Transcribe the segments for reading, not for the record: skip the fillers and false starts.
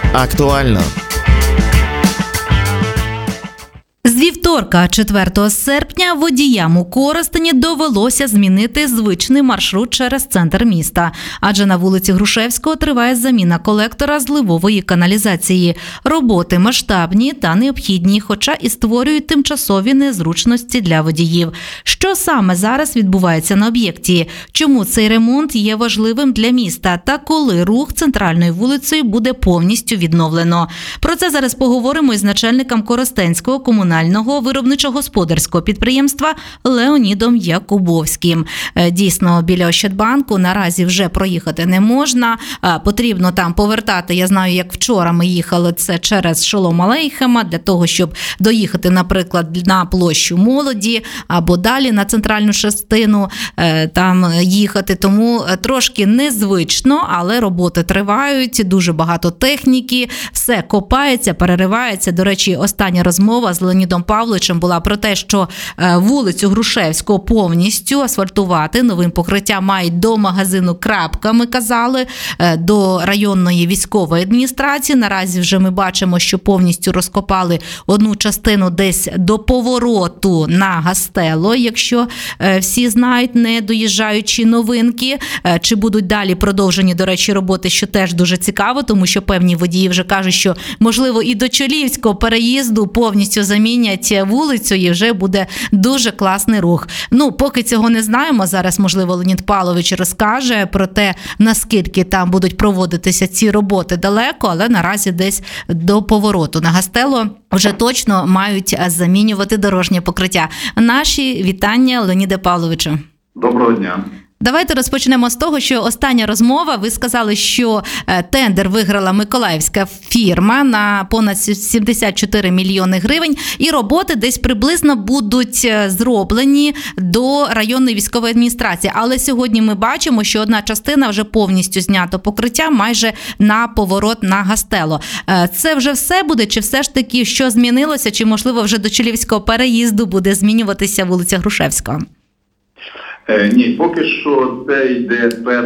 Актуально. З вівторка, 4 серпня, водіям у Коростені довелося змінити звичний маршрут через центр міста. Адже на вулиці Грушевського триває заміна колектора зливової каналізації. Роботи масштабні та необхідні, хоча і створюють тимчасові незручності для водіїв. Що саме зараз відбувається на об'єкті? Чому цей ремонт є важливим для міста? Та коли рух центральною вулицею буде повністю відновлено? Про це зараз поговоримо із начальником Коростенського комунального виробничо-господарського підприємства Леонідом Якубовським. Дійсно, біля Ощадбанку наразі вже проїхати не можна. Потрібно там повертати, я знаю, як вчора ми їхали це через Шолом Алейхема, для того, щоб доїхати, наприклад, на площу Молоді або далі на центральну частину там їхати. Тому трошки незвично, але роботи тривають, дуже багато техніки, все копається, переривається. До речі, остання розмова з Леонідом Павловичем була про те, що вулицю Грушевського повністю асфальтувати новим покриттям мають до магазину «Крапка», ми казали, до районної військової адміністрації. Наразі вже ми бачимо, що повністю розкопали одну частину десь до повороту на Гастело, якщо всі знають, не доїжджаючи новинки. Чи будуть далі продовжені, до речі, роботи, що теж дуже цікаво, тому що певні водії вже кажуть, що, можливо, і до Чолівського переїзду повністю замінять вулицю і вже буде дуже класний рух. Поки цього не знаємо, зараз, можливо, Леонід Павлович розкаже про те, наскільки там будуть проводитися ці роботи далеко, але наразі десь до повороту на Гастело вже точно мають замінювати дорожнє покриття. Наші вітання, Леоніде Павловичу. Доброго дня. Давайте розпочнемо з того, що остання розмова, ви сказали, що тендер виграла миколаївська фірма на понад 74 мільйони гривень, і роботи десь приблизно будуть зроблені до районної військової адміністрації. Але сьогодні ми бачимо, що одна частина вже повністю знято покриття, майже на поворот на Гастело. Це вже все буде, чи все ж таки що змінилося, чи можливо вже до Чолівського переїзду буде змінюватися вулиця Грушевського? Ні, поки що це йде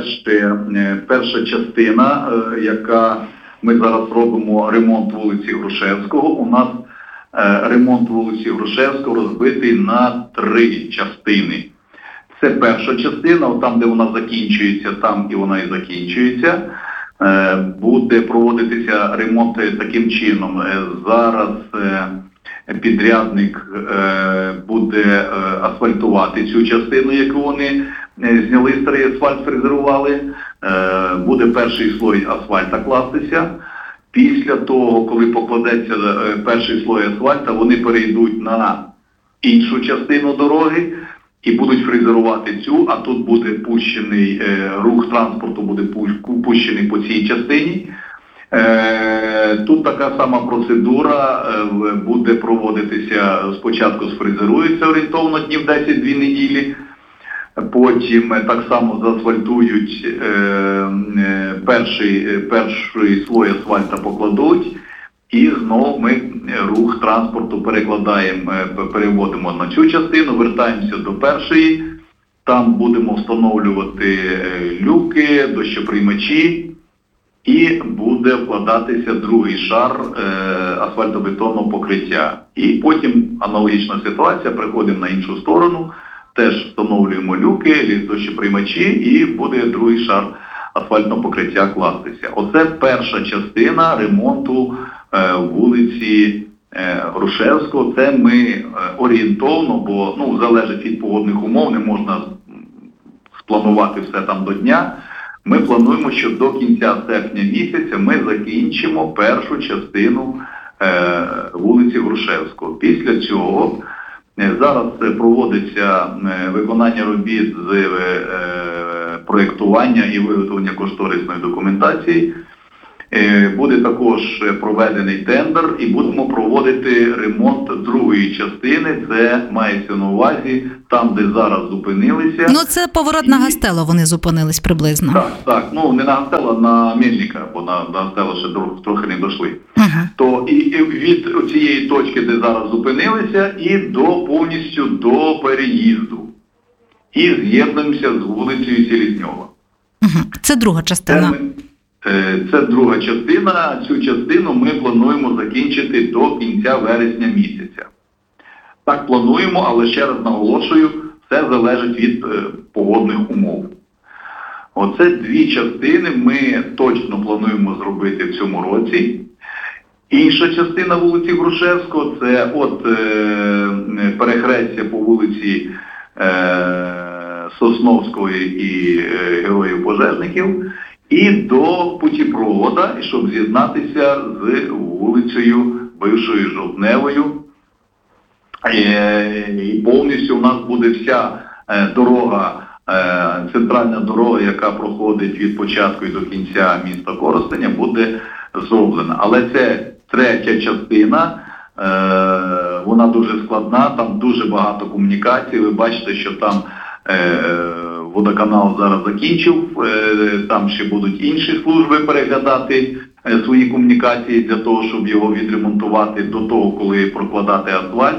перша частина, яка ми зараз робимо ремонт вулиці Грушевського. У нас ремонт вулиці Грушевського розбитий на 3 частини. Це перша частина, там де вона закінчується, там і вона і закінчується. Буде проводитися ремонт таким чином. Зараз підрядник буде асфальтувати цю частину, яку вони зняли старий асфальт, фрезерували. Буде перший слой асфальта кластися. Після того, коли покладеться перший слой асфальта, вони перейдуть на іншу частину дороги і будуть фрезерувати цю, а тут буде пущений, рух транспорту буде пущений по цій частині. Тут така сама процедура буде проводитися, спочатку сфрезерується орієнтовно днів 10-2 неділі, потім так само заасфальтують, перший слой асфальта покладуть, і знову ми рух транспорту переводимо на цю частину, вертаємося до першої, там будемо встановлювати люки, дощоприймачі, і буде вкладатися другий шар асфальтобетонного покриття. І потім аналогічна ситуація, приходимо на іншу сторону, теж встановлюємо люки, дощоприймачі і буде другий шар асфальтного покриття кластися. Оце перша частина ремонту вулиці Грушевського. Це ми орієнтовно, бо залежить від погодних умов, не можна спланувати все там до дня. Ми плануємо, що до кінця серпня місяця ми закінчимо першу частину вулиці Грушевського. Після цього зараз проводиться виконання робіт з проєктування і виготовлення кошторисної документації. Буде також проведений тендер і будемо проводити ремонт другої частини. Це мається на увазі там, де зараз зупинилися. Це поворот на Гастело вони зупинились приблизно. Так. Не на Гастело, а на Мельника, бо на Гастело ще трохи не дійшли. То і від цієї точки, де зараз зупинилися, і повністю до переїзду. І з'єднуємося з вулицею Селезньова. Це друга частина. Це друга частина. Цю частину ми плануємо закінчити до кінця вересня місяця. Так плануємо, але ще раз наголошую, все залежить від погодних умов. Оце дві частини ми точно плануємо зробити в цьому році. Інша частина вулиці Грушевського – це перехрестя по вулиці Сосновської і Героїв-Пожежників і до путіпровода, щоб з'єднатися з вулицею бившою Жовтневою. І повністю у нас буде вся дорога, центральна дорога, яка проходить від початку і до кінця міста Коростеня, буде зроблена. Але це третя частина, вона дуже складна, там дуже багато комунікацій. Ви бачите, що там водоканал зараз закінчив, там ще будуть інші служби переглядати свої комунікації для того, щоб його відремонтувати до того, коли прокладати асфальт.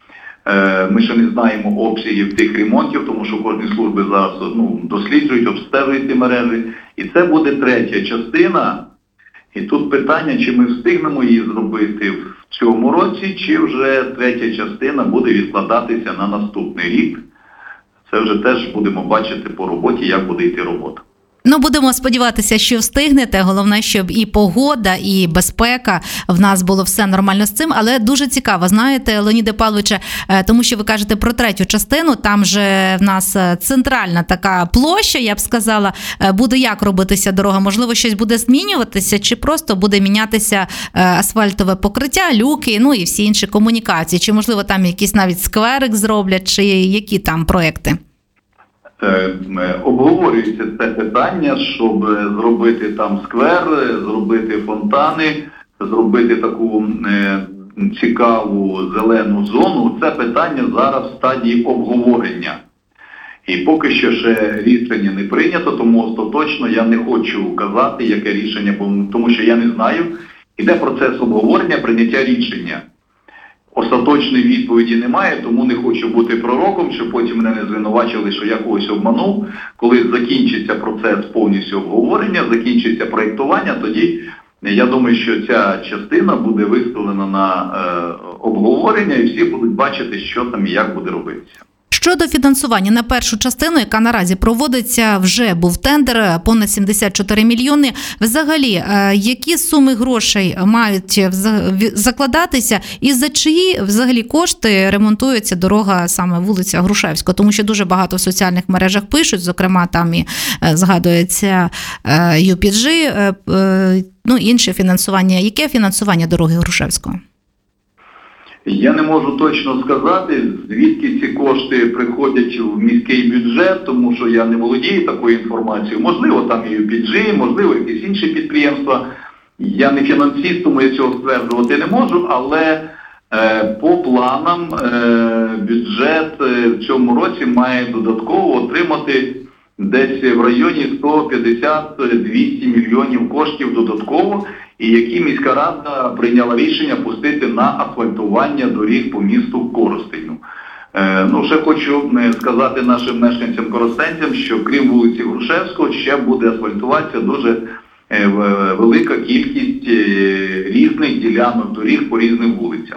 Ми ще не знаємо обсягів тих ремонтів, тому що кожні служби зараз досліджують, обстежують ці мережі. І це буде третя частина. І тут питання, чи ми встигнемо її зробити в цьому році, чи вже третя частина буде відкладатися на наступний рік. Це вже теж будемо бачити по роботі, як буде йти робота. Будемо сподіватися, що встигнете. Головне, щоб і погода, і безпека, в нас було все нормально з цим. Але дуже цікаво, знаєте, Леоніде Павловиче, тому що ви кажете про третю частину, там же в нас центральна така площа, я б сказала, буде як робитися дорога? Можливо, щось буде змінюватися, чи просто буде мінятися асфальтове покриття, люки, і всі інші комунікації? Чи, можливо, там якийсь навіть скверик зроблять, чи які там проекти? Обговорюється це питання, щоб зробити там сквер, зробити фонтани, зробити таку цікаву зелену зону. Це питання зараз в стадії обговорення. І поки що ще рішення не прийнято, тому остаточно я не хочу казати, яке рішення, тому що я не знаю. Іде процес обговорення, прийняття рішення. Остаточної відповіді немає, тому не хочу бути пророком, щоб потім мене не звинувачили, що я когось обманув. Коли закінчиться процес повністю обговорення, закінчиться проєктування, тоді я думаю, що ця частина буде виставлена на обговорення і всі будуть бачити, що там і як буде робитися. Щодо фінансування на першу частину, яка наразі проводиться, вже був тендер, понад 74 мільйони. Взагалі, які суми грошей мають закладатися і за чиї взагалі кошти ремонтується дорога саме вулиця Грушевського? Тому що дуже багато в соціальних мережах пишуть, зокрема там і згадується UPG, інше фінансування. Яке фінансування дороги Грушевського? Я не можу точно сказати, звідки ці кошти приходять в міський бюджет, тому що я не володію такою інформацією. Можливо, там і UPG, можливо, якісь інші підприємства. Я не фінансист, тому я цього стверджувати не можу, але по планам бюджет в цьому році має додатково отримати десь в районі 150-200 мільйонів коштів додатково, і які міська рада прийняла рішення пустити на асфальтування доріг по місту Коростеню. Ще хочу сказати нашим мешканцям-коростенцям, що крім вулиці Грушевського ще буде асфальтуватися дуже велика кількість різних ділянок доріг по різним вулицям.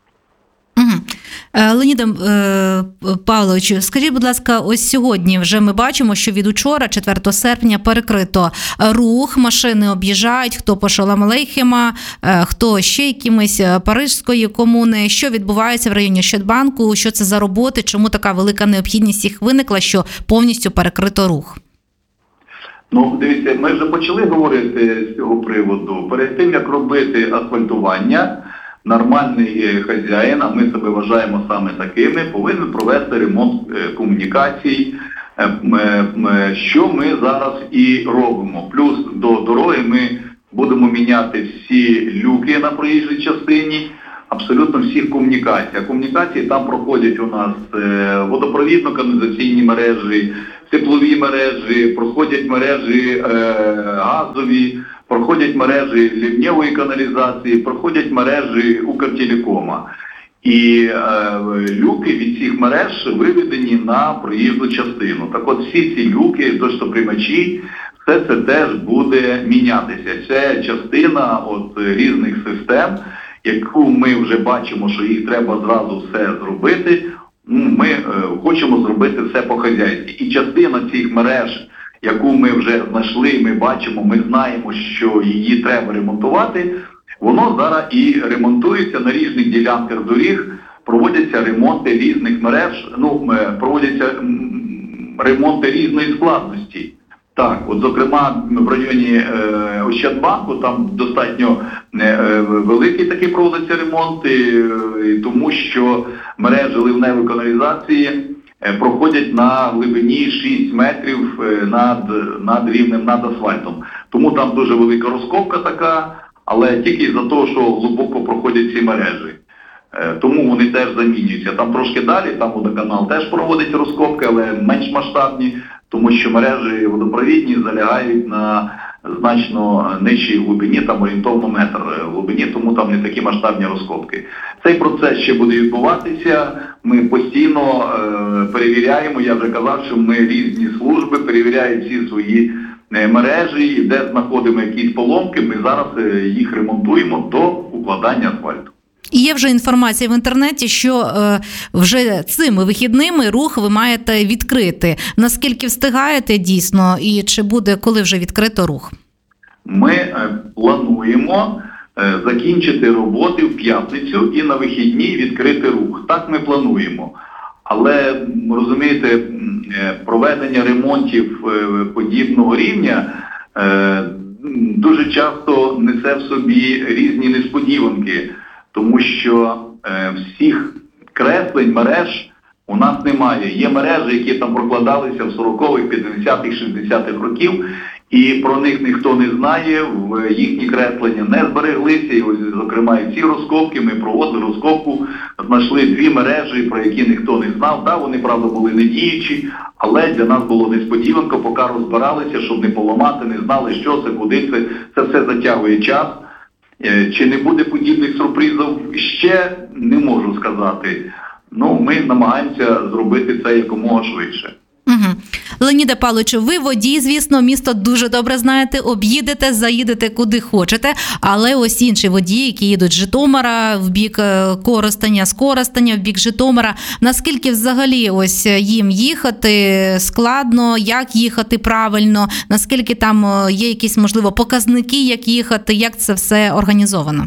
Леоніде Павловичу, скажіть, будь ласка, ось сьогодні вже ми бачимо, що від учора, 4 серпня, перекрито рух, машини об'їжджають, хто по Шолом-Алейхема, хто ще якимось Паризької комуни. Що відбувається в районі Ощадбанку, що це за роботи, чому така велика необхідність їх виникла, що повністю перекрито рух? Дивіться, ми вже почали говорити з цього приводу. Перед тим, як робити асфальтування, нормальний хазяїн, а ми себе вважаємо саме такими, повинен провести ремонт комунікацій, що ми зараз і робимо. Плюс до дороги ми будемо міняти всі люки на проїжджій частині, абсолютно всіх комунікацій. А комунікації там проходять у нас водопровідно-каналізаційні мережі, теплові мережі, проходять мережі газові, проходять мережі лівневої каналізації, проходять мережі Укртелекома. І люки від цих мереж виведені на проїзну частину. Так от всі ці люки, дощоприймачі, все це теж буде мінятися. Це частина різних систем, яку ми вже бачимо, що їх треба зразу все зробити. Ми хочемо зробити все по-хазяйськи. І частина цих мереж, яку ми вже знайшли, ми бачимо, ми знаємо, що її треба ремонтувати, воно зараз і ремонтується на різних ділянках доріг, проводяться ремонти різних мереж, проводяться ремонти різної складності. Так, зокрема, в районі Ощадбанку там достатньо великий такий проводиться ремонт, тому що мережі ливневої каналізації проходять на глибині 6 метрів над рівнем, над асфальтом. Тому там дуже велика розкопка така, але тільки за того, що глибоко проходять ці мережі. Тому вони теж замінюються. Там трошки далі, там водоканал теж проводить розкопки, але менш масштабні, тому що мережі водопровідні залягають на значно нижчій глибині, там орієнтовно метр глибині, тому там не такі масштабні розкопки. Цей процес ще буде відбуватися, ми постійно перевіряємо, я вже казав, що ми різні служби перевіряють всі свої мережі, і де знаходимо якісь поломки, ми зараз їх ремонтуємо до укладання асфальту. І є вже інформація в інтернеті, що вже цими вихідними рух ви маєте відкрити. Наскільки встигаєте дійсно і чи буде коли вже відкрито рух? Ми плануємо закінчити роботи в п'ятницю і на вихідні відкрити рух. Так ми плануємо. Але, розумієте, проведення ремонтів подібного рівня дуже часто несе в собі різні несподіванки. Тому що всіх креслень, мереж у нас немає. Є мережі, які там прокладалися в 40-х, 50-х, 60-х років, і про них ніхто не знає, їхні креслення не збереглися, і ось, зокрема, і ці розкопки, ми проводили розкопку, знайшли 2 мережі, про які ніхто не знав. Да, вони, правда, були недіючі, але для нас було несподіванка, поки розбиралися, щоб не поламати, не знали, що це, куди це. Це все затягує час. Чи не буде подібних сюрпризів, ще не можу сказати. Ми намагаємося зробити це якомога швидше. Угу. Леоніде Павловичу, ви водій, звісно, місто дуже добре знаєте, об'їдете, заїдете куди хочете, але ось інші водії, які їдуть з Житомира в бік Коростеня, з Коростеня в бік Житомира, наскільки взагалі ось їм їхати складно, як їхати правильно, наскільки там є якісь, можливо, показники, як їхати, як це все організовано?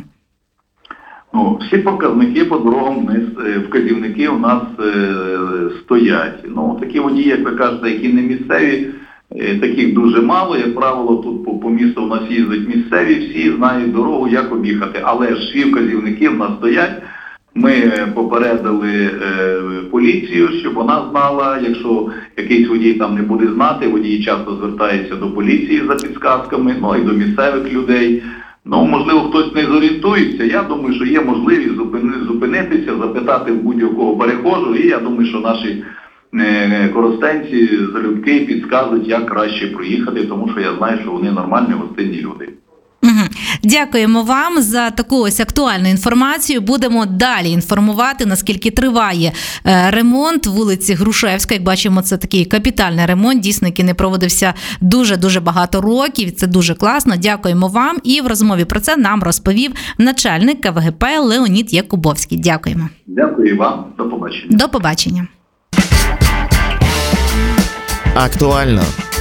Всі показники по дорогам, вказівники у нас стоять. Такі водії, як ви кажете, які не місцеві, таких дуже мало. Як правило, тут по місту у нас їздять місцеві, всі знають дорогу, як об'їхати. Але ж всі вказівники в нас стоять. Ми попередили поліцію, щоб вона знала, якщо якийсь водій там не буде знати, водії часто звертаються до поліції за підказками, і до місцевих людей. Можливо, хтось не зорієнтується. Я думаю, що є можливість зупинитися, запитати в будь-якого перехожого, і я думаю, що наші коростенці, залюбки підказують, як краще проїхати, тому що я знаю, що вони нормальні, гостинні люди. Дякуємо вам за таку ось актуальну інформацію. Будемо далі інформувати, наскільки триває ремонт вулиці Грушевської. Як бачимо, це такий капітальний ремонт, дійсно, який не проводився дуже-дуже багато років. Це дуже класно. Дякуємо вам. І в розмові про це нам розповів начальник КВГП Леонід Якубовський. Дякуємо. Дякую вам. До побачення. До побачення. Актуально.